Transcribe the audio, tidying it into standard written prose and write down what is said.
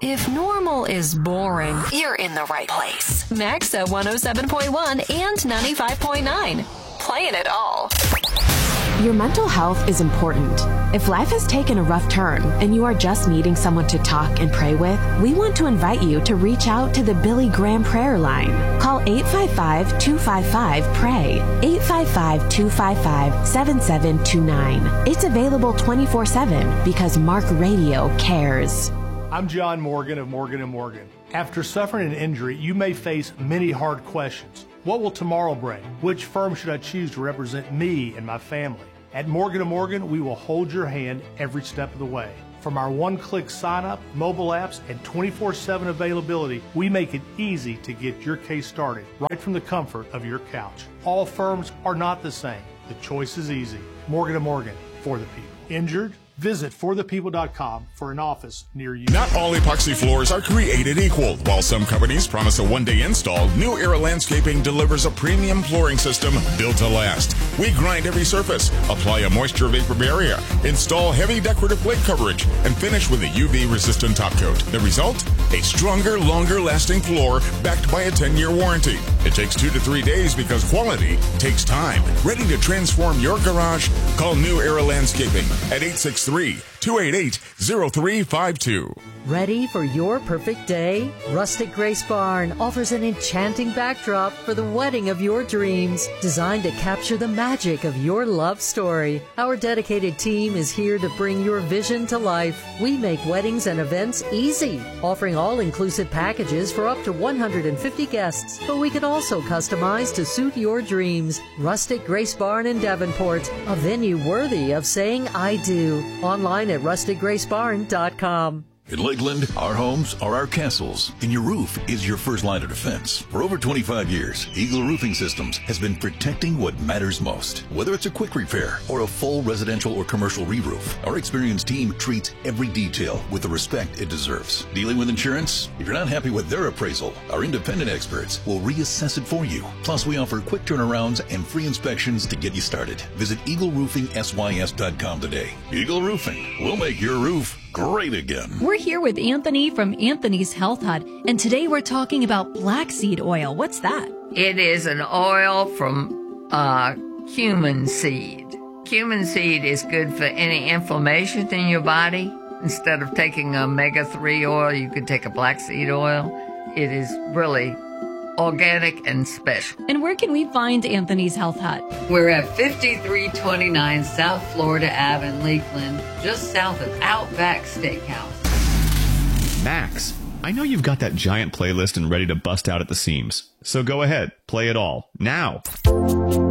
If normal is boring, you're in the right place. Max at 107.1 and 95.9. Playing it all. Your mental health is important. If life has taken a rough turn and you are just needing someone to talk and pray with, we want to invite you to reach out to the Billy Graham Prayer Line. Call 855-255-PRAY, 855-255-7729. It's available 24/7 because Mark Radio cares. I'm John Morgan of Morgan & Morgan. After suffering an injury, you may face many hard questions. What will tomorrow bring? Which firm should I choose to represent me and my family? At Morgan & Morgan, we will hold your hand every step of the way. From our one-click sign-up, mobile apps, and 24/7 availability, we make it easy to get your case started right from the comfort of your couch. All firms are not the same. The choice is easy. Morgan & Morgan, for the people. Injured? Visit forthepeople.com for an office near you. Not all epoxy floors are created equal. While some companies promise a one-day install, New Era Landscaping delivers a premium flooring system built to last. We grind every surface, apply a moisture vapor barrier, install heavy decorative plate coverage, and finish with a UV-resistant top coat. The result? A stronger, longer-lasting floor backed by a 10-year warranty. It takes 2 to 3 days because quality takes time. Ready to transform your garage? Call New Era Landscaping at 863-288-0352. Ready for your perfect day? Rustic Grace Barn offers an enchanting backdrop for the wedding of your dreams, designed to capture the magic of your love story. Our dedicated team is here to bring your vision to life. We make weddings and events easy, offering all-inclusive packages for up to 150 guests, but we can also customize to suit your dreams. Rustic Grace Barn in Davenport, a venue worthy of saying I do. Online at rusticgracebarn.com. In Lakeland, our homes are our castles, and your roof is your first line of defense. For over 25 years, Eagle Roofing Systems has been protecting what matters most. Whether it's a quick repair or a full residential or commercial re-roof, our experienced team treats every detail with the respect it deserves. Dealing with insurance? If you're not happy with their appraisal, our independent experts will reassess it for you. Plus, we offer quick turnarounds and free inspections to get you started. Visit EagleRoofingSYS.com today. Eagle Roofing will make your roof great again. We're here with Anthony from Anthony's Health Hut, and today we're talking about black seed oil. What's that? It is an oil from cumin seed. Cumin seed is good for any inflammation in your body. Instead of taking omega-3 oil, you could take a black seed oil. It is really organic and special. And where can we find Anthony's Health Hut? We're at 5329 South Florida Ave in Lakeland, just south of Outback Steakhouse. Max, I know you've got that giant playlist and ready to bust out at the seams. So go ahead, play it all, now.